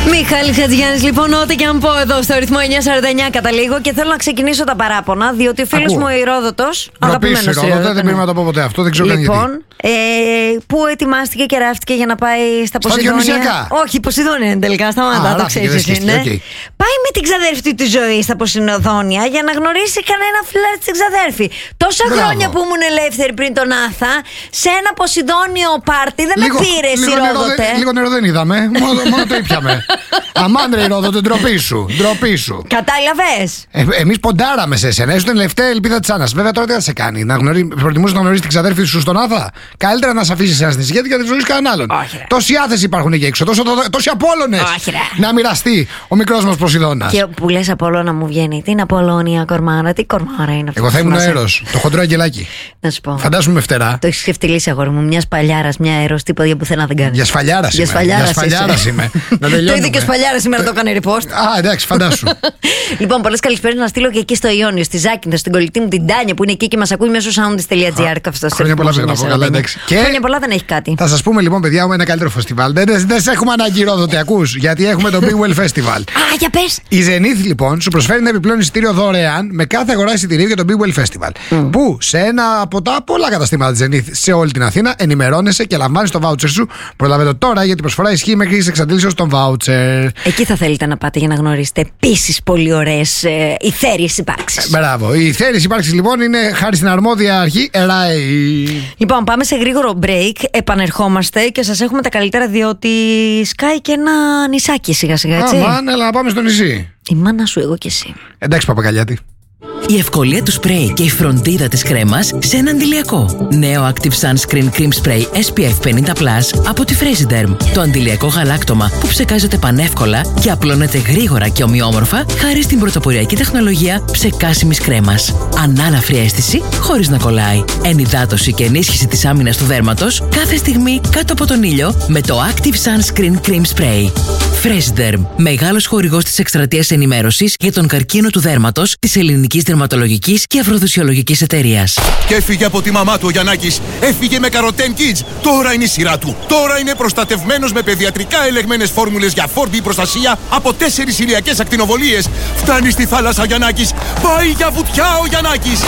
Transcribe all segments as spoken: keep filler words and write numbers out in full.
Μιχάλης Χατζηγιάννης, λοιπόν, ό,τι και αν πω εδώ στο ρυθμό εννιά σαράντα εννιά καταλήγω και θέλω να ξεκινήσω τα παράπονα, διότι ο φίλος μου ο Ηρόδοτος. Αγαπημένος Ηρόδοτα, δεν πρέπει να το πω ποτέ αυτό, δεν ξέρω καν γιατί. Λοιπόν, ε, που ετοιμάστηκε και ράφτηκε για να πάει στα Ποσειδόνια. Όχι, Ποσειδόνια είναι τελικά, σταμάτα, το ξέρεις. Okay. Πάει με την ξαδέρφη τη ζωή στα Ποσειδόνια για να γνωρίσει κανένα φλερτ στην ξαδέρφη. Τόσα Μπράβο. χρόνια που ήμουν ελεύθερη πριν τον Άθα, σε ένα Ποσειδόνιο πάρτι δεν λίγο, με πήρε Ηρόδοτε. Λίγο νερό δεν είδαμε, μόνο, μόνο το ήπιαμε. Αμάν ρε Ηρόδοτε, ντροπή σου, ντροπή σου. Κατάλαβες. Ε, Εμείς ποντάραμε σε εσένα, ήσουν τελευταία ελπίδα της Άννας. Βέβαια τώρα τι θα σε κάνει, να γνωρί... προτιμούσε να γνωρίσει την ξαδέρφη σου στον Άθα. Καλύτερα να σε αφήσει εσένα στην ησυχία και να τη γνωρίσει κανέναν άλλον. Τόσοι άθες υπάρχουν εκεί έξω, τόσο, τόσοι Απόλλωνες. Να μοιραστεί ο μικρός μας Ποσειδώνας. Και που λες Απόλλωνα μου βγαίνει, τι είναι Απόλλωνια κορμάρα, τι κορμάρα είναι αυτό. Εγώ θα ήμουν ο Έρος, το χοντρό αγγελάκι. Να σου πω. Φαντάσου με φτερά. Το έχεις ξεφτυλίσει αγόρι μου, μια σπαλιάρα, μια Έρος, τίποτα για πουθενά δεν κάνει. Για σφαλιάρα είμαι. Για σφαλιάρα είμαι. Το είδε και ο Σπαλιάρα σήμερα το έκανε repost. Α, εντάξει, φαντάσου. Λοιπόν, πολλές καλησπέρες να στείλω και εκεί στο Ιόνιο, στη Ζάκυνθο, στην κολλητή μου την Τάνια που είναι εκεί και μας ακούει μέσω soundis.gr. Χρόνια πολλά δεν θα πω καλά, εντάξει. Χρόνια πολλά δεν έχει κάτι. Θα σας πούμε λοιπόν, παιδιά μου, ένα καλύτερο φεστιβάλ. Δεν σε έχουμε ανάγκη Ηρόδοτε, ακούς, γιατί έχουμε το Big Well Festival. Α, για πες. Η Zenith λοιπόν σου προσφέρει ένα επιπλέον εισιτήριο δωρεάν με κάθε αγορά εισιτηρίου για το Big Well Festival. Mm. Που σε ένα από τα πολλά καταστήματα της Zenith σε όλη την Αθήνα ενημερώνεσαι και λαμβάνεις το voucher σου. Προλάβε το τώρα γιατί η προσφορά ισχύει μέχρι τις εξαντλήσεις των voucher. Εκεί θα θέλετε να πάτε για να γνωρίσετε επίσης πολύ ωραίες ε, ηθέριες υπάρξεις. Ε, μπράβο. Οι ηθέριες υπάρξεις λοιπόν είναι χάρη στην αρμόδια αρχή ΕΡΑΕ. Λοιπόν, πάμε σε γρήγορο break. Επανερχόμαστε και σας έχουμε τα καλύτερα διότι σκάει και ένα νησάκι σιγά σιγά, έτσι. Α, μάνα, να πάμε στο νησί. Η μάνα σου, εγώ και εσύ. Εντάξει, Παπακαλιάτη. Η ευκολία του σπρέι και η φροντίδα της κρέμας σε ένα αντιλιακό. Νέο Active Sunscreen Cream Spray ες πι εφ πενήντα πλας από τη Fraserderm. Το αντιλιακό γαλάκτωμα που ψεκάζεται πανεύκολα και απλώνεται γρήγορα και ομοιόμορφα χάρη στην πρωτοποριακή τεχνολογία ψεκάσιμης κρέμας. Ανάλαφρη αίσθηση χωρίς να κολλάει. Ενυδάτωση και ενίσχυση της άμυνας του δέρματος κάθε στιγμή κάτω από τον ήλιο με το Active Sunscreen Cream Spray. Fraserderm, μεγάλος χορηγός της εκστρατείας ενημέρωσης για τον καρκίνο του δέρματος της Ελληνικής Δερματολογικής και Αφροδισιολογικής Εταιρείας. Και έφυγε από τη μαμά του ο Γιαννάκης. Έφυγε με Καροτέν Kids. Τώρα είναι η σειρά του. Τώρα είναι προστατευμένος με παιδιατρικά ελεγμένες φόρμουλες για φόρμπι προστασία από τέσσερις ηλιακές ακτινοβολίες. Φτάνει στη θάλασσα ο Γιαννάκης. Πάει για βουτιά ο Γιαννάκης.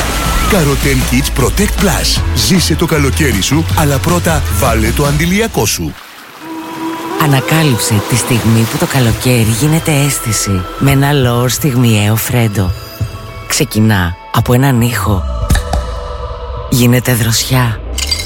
Καροτέν Kids Protect Plus. Ζήσε το καλοκαίρι σου, αλλά πρώτα βάλε το αντιλιακό σου. Ανακάλυψε τη στιγμή που το καλοκαίρι γίνεται αίσθηση με ένα λόρ στιγμιαίο φρέντο. Ξεκινά από έναν ήχο. Γίνεται δροσιά.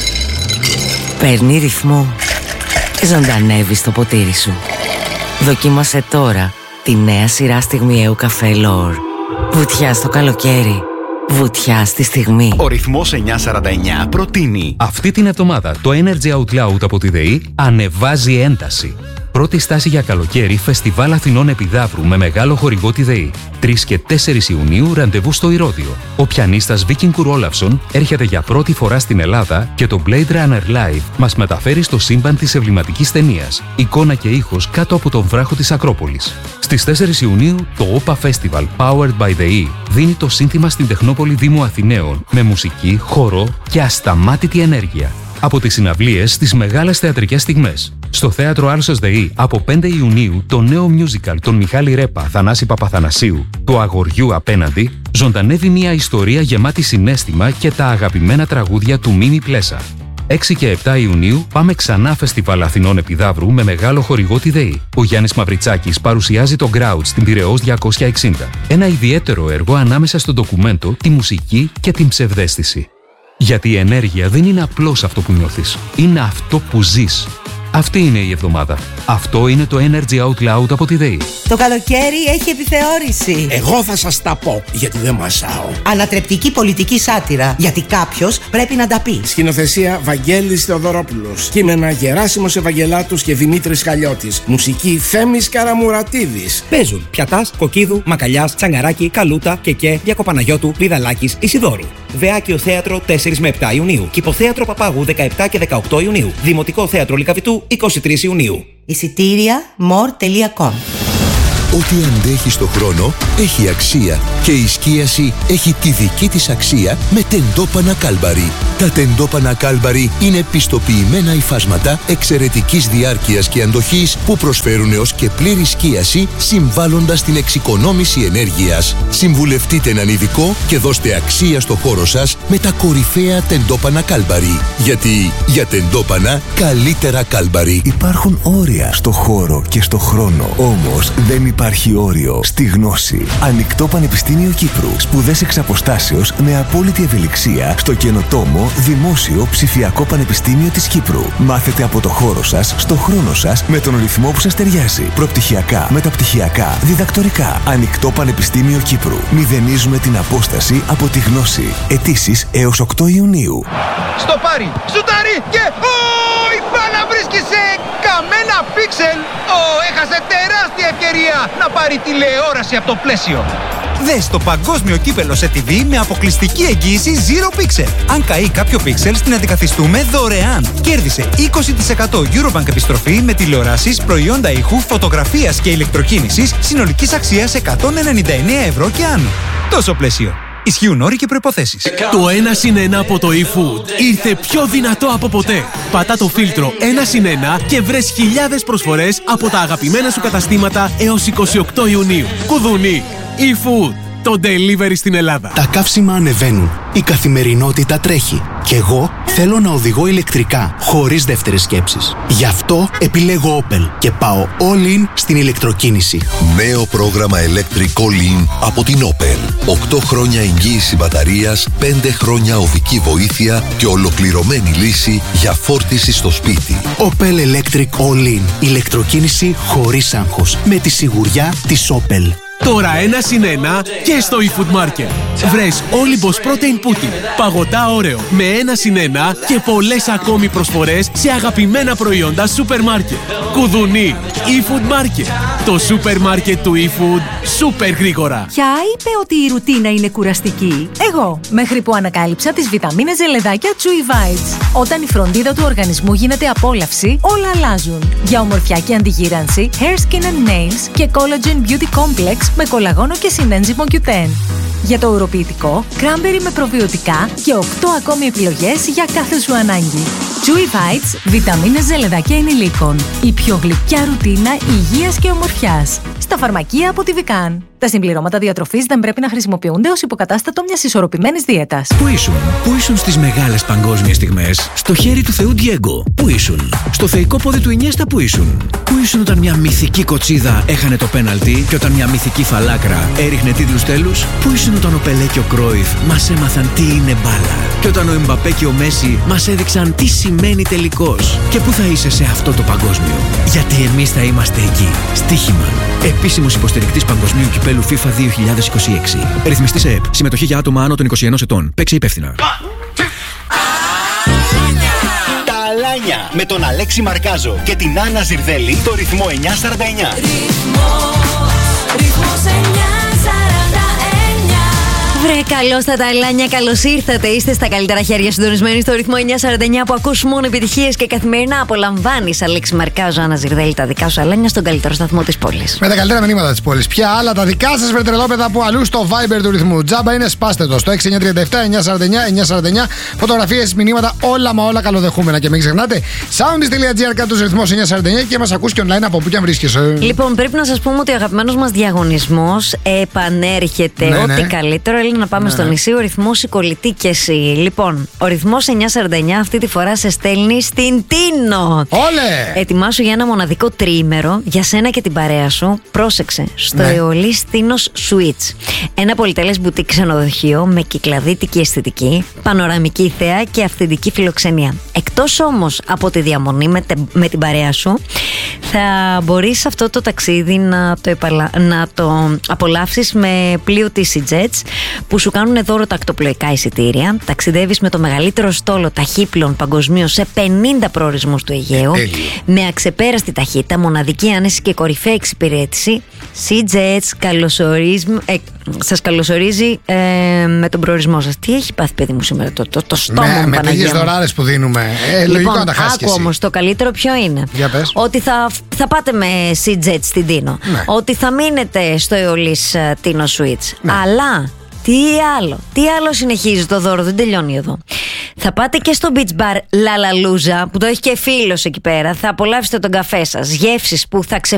Παίρνει ρυθμό και ζωντανεύει στο ποτήρι σου. Δοκίμασε τώρα τη νέα σειρά στιγμιαίου καφέ Λόρ. Βουτιά στο καλοκαίρι. Βουτιά στη στιγμή. Ο ρυθμός εννιά σαράντα εννιά προτείνει. Αυτή την εβδομάδα το Energy Out Loud από τη ΔΕΗ ανεβάζει ένταση. Πρώτη στάση για καλοκαίρι, Φεστιβάλ Αθηνών Επιδαύρου με μεγάλο χορηγό τη ΔΕΗ. τρεις και τέσσερις Ιουνίου ραντεβού στο Ηρώδειο. Ο πιανίστας Βίκιν Κουρόλαυσον έρχεται για πρώτη φορά στην Ελλάδα και το Blade Runner Live μας μεταφέρει στο σύμπαν της εμβληματικής ταινίας. Εικόνα και ήχος κάτω από τον βράχο της Ακρόπολης. Στις τέσσερις Ιουνίου το Opa Festival Powered by ΔΕΗ δίνει το σύνθημα στην Τεχνόπολη Δήμου Αθηναίων με μουσική, χορό και ασταμάτητη ενέργεια. Από τις συναυλίες στις μεγάλες θεατρικές στιγμές. Στο Θέατρο Άλσος ΔΕΗ από πέντε Ιουνίου το νέο musical των Μιχάλη Ρέπα, Θανάση Παπαθανασίου, του Αγοριού απέναντι, ζωντανεύει μια ιστορία γεμάτη συναίσθημα και τα αγαπημένα τραγούδια του Μίμη Πλέσα. έξι και επτά Ιουνίου πάμε ξανά Φεστιβάλ Αθηνών Επιδαύρου με μεγάλο χορηγό τη ΔΕΗ. Ο Γιάννης Μαυριτσάκης παρουσιάζει το Grouch στην Πειραιώς διακόσια εξήντα. Ένα ιδιαίτερο έργο ανάμεσα στο ντοκουμέντο, τη μουσική και την ψευδαίσθηση. Γιατί η ενέργεια δεν είναι απλώς αυτό που νιώθεις, είναι αυτό που ζεις. Αυτή είναι η εβδομάδα. Αυτό είναι το Energy Out Loud από τη ΔΕΗ. Το καλοκαίρι έχει επιθεώρηση. Εγώ θα σας τα πω, γιατί δεν μασάω. Ανατρεπτική πολιτική σάτυρα, γιατί κάποιος πρέπει να τα πει. Σκηνοθεσία Βαγγέλης Θεοδωρόπουλος. Κείμενα Γεράσιμος Ευαγγελάτους και Δημήτρης Χαλιώτης. Μουσική Θέμης Καραμουρατίδης. Παίζουν Πιατάς, Κοκκίδου, Μακαλιάς, Τσαγκαράκη, Καλούτα, Κεκέ, Διακοπαναγιώτου, Πηδαλάκης, Ισιδόρου. Βεάκιο Θέατρο τέσσερα με επτά Ιουνίου. Κηποθέατρο Παπάγου δεκαεπτά και δεκαοκτώ Ιουνίου. Δημοτικό Θέατρο Λυκαβητού είκοσι τρεις Ιουνίου. Εισιτήρια more τελεία com. Ό,τι αντέχει στο χρόνο έχει αξία και η σκίαση έχει τη δική της αξία με τεντόπανα Κάλμπαρι. Τα τεντόπανα Κάλμπαρι είναι πιστοποιημένα υφάσματα εξαιρετικής διάρκειας και αντοχής που προσφέρουν έως και πλήρη σκίαση, συμβάλλοντας στην εξοικονόμηση ενέργειας. Συμβουλευτείτε έναν ειδικό και δώστε αξία στο χώρο σας με τα κορυφαία τεντόπανα Κάλμπαρι. Γιατί για τεντόπανα καλύτερα Κάλμπαρι. Υπάρχουν όρια στο χώρο και στο χρόνο. Όμως δεν υπάρχει όριο στη γνώση. Ανοιχτό Πανεπιστήμιο Κύπρου. Σπουδές εξ αποστάσεως με απόλυτη ευελιξία στο καινοτόμο Δημόσιο Ψηφιακό Πανεπιστήμιο της Κύπρου. Μάθετε από το χώρο σας, στο χρόνο σας, με τον ρυθμό που σας ταιριάζει. Προπτυχιακά, μεταπτυχιακά, διδακτορικά. Ανοιχτό Πανεπιστήμιο Κύπρου. Μηδενίζουμε την απόσταση από τη γνώση. Αιτήσεις έως οκτώ Ιουνίου. Στο πάρει, σουτάρει και... Ω, η μπάλα βρίσκει σε καμένα πίξελ. Ω, έχασε τεράστια ευκαιρία να πάρει τηλεόραση από το πλαίσιο. Δες το παγκόσμιο κύπελο σε τι βι με αποκλειστική εγγύηση Zero Pixel. Αν καεί κάποιο πίξελ, την αντικαθιστούμε δωρεάν. Κέρδισε είκοσι τοις εκατό Eurobank επιστροφή με τηλεοράσεις, προϊόντα ήχου, φωτογραφίας και ηλεκτροκίνησης συνολικής αξίας εκατόν ενενήντα εννέα ευρώ και άνω. Τόσο πλαίσιο. Ισχύουν όροι και προϋποθέσεις. Το ένα συν ένα από το eFood ήρθε πιο δυνατό από ποτέ. Πατά το φίλτρο ένα συν ένα και βρες χιλιάδες προσφορές από τα αγαπημένα σου καταστήματα έως είκοσι οκτώ Ιουνίου. Κουδούνι. eFood. Το delivery στην Ελλάδα. Τα καύσιμα ανεβαίνουν. Η καθημερινότητα τρέχει. Κι εγώ θέλω να οδηγώ ηλεκτρικά, χωρίς δεύτερες σκέψεις. Γι' αυτό επιλέγω Opel και πάω all in στην ηλεκτροκίνηση. Νέο πρόγραμμα Electric All In από την Opel. οκτώ χρόνια εγγύηση μπαταρίας, πέντε χρόνια οδική βοήθεια και ολοκληρωμένη λύση για φόρτιση στο σπίτι. Opel Electric All In. Ηλεκτροκίνηση χωρίς άγχος. Με τη σιγουριά της Opel. Τώρα ένα συν ένα και στο eFood Market. Βρες Olympus Protein Pudding, παγωτά όρεο με ένα συν ένα και πολλές ακόμη προσφορές σε αγαπημένα προϊόντα σούπερ μάρκετ. Κουδουνί, eFood Market. Το σούπερ μάρκετ του eFood σούπερ γρήγορα. Ποια είπε ότι η ρουτίνα είναι κουραστική? Εγώ, μέχρι που ανακάλυψα τις βιταμίνες ζελεδάκια Chewy Vites. Όταν η φροντίδα του οργανισμού γίνεται απόλαυση, όλα αλλάζουν. Για ομορφιά και αντιγύρανση, Hair, Skin and Nails και Collagen Beauty Complex με κολαγόνο και συνένζυμο κιου τεν. Για το ουροποιητικό, κράνμπερι με προβιωτικά και οκτώ ακόμη επιλογές για κάθε σου ανάγκη. Chewy Vites, βιταμίνες ζελεδάκια ενηλίκων. Η πιο γλυκιά ρουτίνα υγείας και ομορφιάς. Στα φαρμακεία από τη Vican. Τα συμπληρώματα διατροφής δεν πρέπει να χρησιμοποιούνται ως υποκατάστατο μιας ισορροπημένης δίαιτας. Πού ήσουν? Πού ήσουν στις μεγάλες παγκόσμιες στιγμές? Στο χέρι του Θεού Διέγκο. Πού ήσουν? Στο θεϊκό πόδι του Ινιέστα. Πού ήσουν? Πού ήσουν όταν μια μυθική κοτσίδα έχανε το πέναλτι και όταν μια μυθική φαλάκρα έριχνε τίτλους τέλους? Πού ήσουν όταν ο Πελέ και ο Κρόιφ μας έμαθαν τι είναι μπάλα? Και όταν ο Εμπαπέ και ο Μέση μας έδειξαν τι σημαίνει τελικός? Και πού θα είσαι σε αυτό το παγκόσμιο? Γιατί εμείς θα είμαστε εκεί. Στοίχημα. Επίσημος υποστηρικτής Παγκοσμίου Κυπέλου FIFA δύο χιλιάδες είκοσι έξι. Ρυθμιστής ΕΕΠ. Συμμετοχή για άτομα άνω των είκοσι ενός ετών. Παίξε υπεύθυνα. Τα Αλάνια με τον Αλέξη Μαρκάζο και την Άννα Ζιρδέλη στο ρυθμό εννιά σαράντα εννιά. Ρυθμός εννιά σαράντα εννιά. Βρε, καλώς τα Αλάνια, καλώς ήρθατε. Είστε στα καλύτερα χέρια, συντονισμένοι στο ρυθμό εννιά σαράντα εννιά που ακούς μόνο επιτυχίες και καθημερινά απολαμβάνεις. Αλέξη Μαρκάζο, Άννα Ζιρδέλη, τα δικά σου Αλάνια στον καλύτερο σταθμό της πόλης. Με τα καλύτερα μηνύματα της πόλης. Ποια άλλα τα δικά σας βρετρελόπεδα που αλλού στο Viber του ρυθμού. Τζάμπα είναι, σπάστε το στο έξι εννιά τριάντα επτά εννιά σαράντα εννιά εννιά σαράντα εννιά. Φωτογραφίες, μηνύματα, όλα μα όλα καλοδεχούμενα. Και μην ξεχνάτε, soundis.gr κάτω του ρυθμός εννιά σαράντα εννιά και μας ακούς και online από που και αν βρίσκεσαι. Λοιπόν, πρέπει να σας πούμε ότι ο αγαπημένος μας διαγωνισμός επανέρχεται. Ναι, ό,τι ναι. καλύτερο είναι να πάμε ναι, στο ναι. νησί. Ο ρυθμός, η κολλητή και εσύ. Λοιπόν, ο ρυθμός εννιά σαράντα εννιά αυτή τη φορά σε στέλνει στην Τίνο. Όλε! Ετοιμάσου για ένα μοναδικό τριήμερο για σένα και την παρέα σου. Πρόσεξε, στο ναι. Αιωλής Τίνος Suites. Ένα πολυτέλες μπουτίκ ξενοδοχείο με κυκλαδίτικη αισθητική, πανοραμική θέα και αυθεντική φιλοξενία. Εκτός όμως από τη διαμονή με, τε, με την παρέα σου, θα μπορείς αυτό το ταξίδι να το, επαλα... να το απολαύσεις με πλοίο TeasyJets που σου κάνουν δώρο τακτοπλοϊκά εισιτήρια. Ταξιδεύεις με το μεγαλύτερο στόλο ταχύπλων παγκοσμίως σε πενήντα προορισμούς του Αιγαίου. Τέλειο. Με αξεπέραστη ταχύτητα, μοναδική άνεση και κορυφαία εξυπηρέτηση. SeaJets καλωσορίζει, ε, σας καλωσορίζει ε, με τον προορισμό σας. Τι έχει πάθει, παιδί μου, σήμερα το, το, το στόμα με, μου, με τέτοιες δωράρες που δίνουμε. Ε, λοιπόν, λογικό να τα χάσεις. Άκου όμως, το καλύτερο ποιο είναι? Για πες. Ότι θα, θα πάτε με SeaJets στην Τίνο. Ναι. Ότι θα μείνετε στο Αεολής Τίνο Suites. Ναι. Αλλά τι άλλο, τι άλλο συνεχίζει το δώρο, δεν τελειώνει εδώ. Θα πάτε και στο beach bar Λαλαλούζα, που το έχει και φίλος εκεί πέρα. Θα απολαύσετε τον καφέ σας, γεύσεις που θα ξεφύγουν